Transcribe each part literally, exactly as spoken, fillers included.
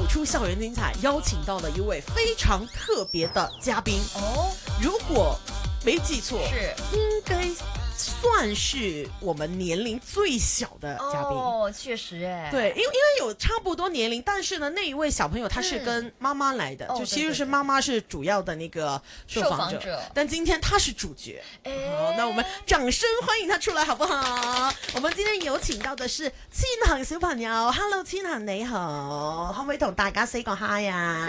出校園精彩邀請到了一位非常特別的嘉賓哦，如果沒記錯，是應該算是我們年齡最小的嘉賓哦，確實哎， 對，因為因為有差不多年齡，但是呢，那一位小朋友他是跟媽媽來的，嗯、就其實是媽媽是主要的那個受訪者，者但今天他是主角，哎、好，那我們掌聲歡迎他出來好不好？我們今天有請到的是千恒小朋友 ，Hello 千恒你好，可唔可以同大家 say 個 hi 啊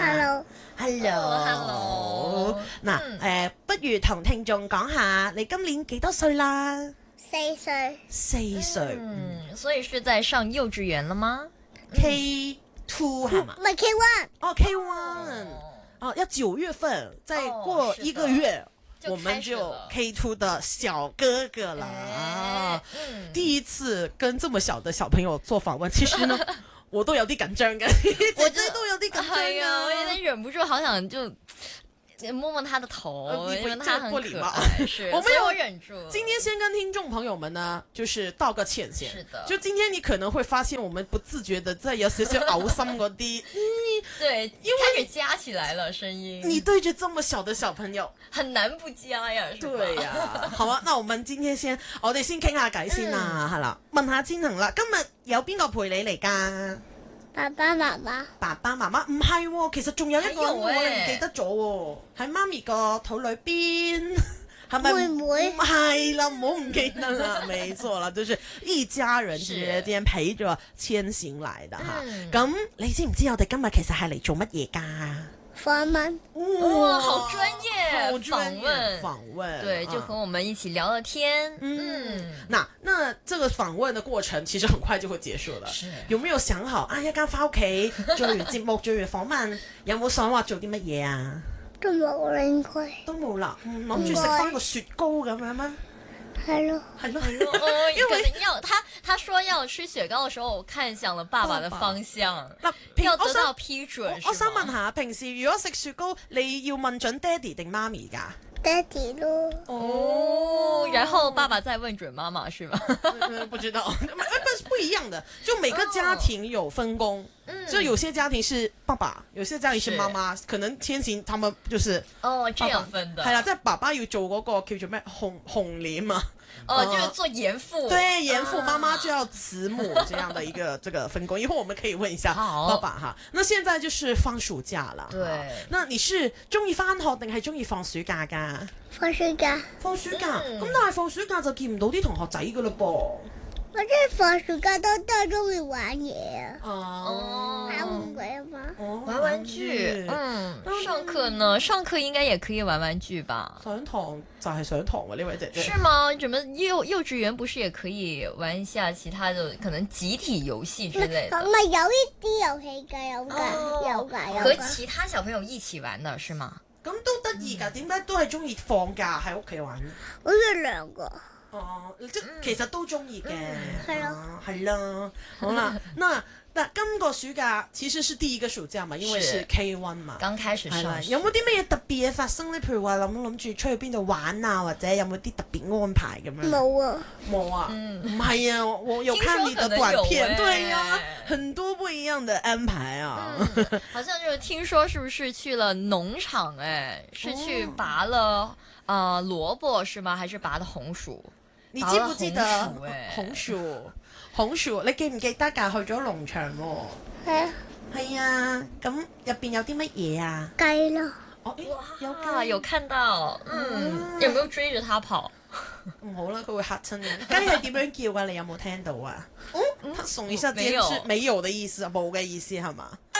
？Hello，Hello，Hello， 嗱，誒，不如同聽眾講下，你今年幾多歲啦？ 四歲， 四歲， 嗯，所以是在上幼稚園了嗎 ？K two 係嘛？ 唔係 K one， 哦 K one， 哦，要九月份，再過一個月，我們就 K two 的小哥哥了啊！第一次跟這麼小的小朋友做訪問，其實呢，我都有啲緊張嘅，我真係都有啲緊張啊！ 係啊，我有點忍不住，好想就。摸摸他的頭，因為他很可愛，是，我沒有忍住。 今天先跟聽眾朋友們呢，就是道個歉先。 是的， 就今天你可能會發現，我們不自覺的在有少少嘔心嗰啲， 對，因為開始加起來了聲音。 你對着這麼小的小朋友， 很難不加呀。 對呀，好啊，那我們今天先，我哋先傾下偈先啦，係啦，問下千恒啦，今日有邊個陪你嚟㗎？ 爸爸媽媽， 爸爸媽媽唔係喎，其實仲有一個我哋唔記得咗喎，喺媽咪個肚裏邊，係咪妹妹？ 唔係啦，唔好唔記得啦，沒錯啦，就是一家人直接今天陪着千行來的哈。咁、嗯、你知唔知我哋今日其實係嚟做乜嘢㗎？ 訪問， 哇，好專業， 好專業，訪問，訪問， 對，就和我們一起聊了天。 嗯，那那這個訪問的過程其實很快就會結束了。是，有沒有想好啊？一陣間翻屋企做完節目，做完訪問，有冇想話做啲乜嘢啊？ 都冇啦，應該都冇啦，諗住食翻個雪糕咁樣咩？ 係咯， 係咯， 係咯，哦，因為要他他說要吃雪糕的時候，我看向了爸爸的方向， 嗱， 要得到批准。 我想問下，平時如果食雪糕，你要問準爹哋定媽咪㗎？ 爹哋咯。 哦，然後爸爸再問準媽媽是嗎？ 不知道，不是不一樣的，就每個家庭有分工，就有些家庭是爸爸，有些家庭是媽媽，可能千行他們就是哦這樣分的， 係啦，即係爸爸要做嗰個叫做咩紅紅臉啊。 哦，就是做嚴父， 對，嚴父媽媽就要慈母這樣的一個這個分工。一會我們可以問一下爸爸哈。那現在就是放暑假了， 對。 那你是中意返學定係中意放暑假噶？ 放暑假， 放暑假。咁但係放暑假就見唔到啲同學仔噶嘞噃。 我即係放暑假都都係中意玩嘢啊！ 哦， 玩玩具啊嘛， 玩玩具。嗯，上課呢？上課應該也可以玩玩具吧？ 上堂就係上堂啊，呢位姐姐。 是嗎？怎麼幼幼稚園不是也可以玩一下其他的可能集體遊戲之類的？ 唔係有呢啲遊戲㗎，有㗎，有㗎，有㗎。 和其他小朋友一起玩的是嗎？ 咁都得意㗎，點解都係中意放假喺屋企玩？ 好似兩個。 哦，即其實都中意嘅， 係咯， 係啦，好啦，那那今個暑假其實是第一個暑假嘛，因為是 K one 嘛， 剛開始上， 有冇啲咩嘢特別嘢發生咧？譬如話諗諗住出去邊度玩啊，或者有冇啲特別安排咁樣？ 冇啊， 冇啊，唔係啊，我有看你的短片，對呀，很多不一樣的安排啊， 好像就聽說是不是去了農場？哎，是去拔了啊蘿蔔是嗎？還是拔的紅薯？你知唔知得紅薯？紅薯，你記唔記得㗎？去咗農場喎。 係啊。係啊，咁入邊有啲乜嘢啊？ 雞咯。 哦， 有雞，有看到。嗯。有冇有追着它跑？ 唔好啦，佢會嚇親嘅。雞係點樣叫㗎？你有冇聽到啊？哦，他聳一下肩是沒有的意思啊，冇嘅意思係嘛？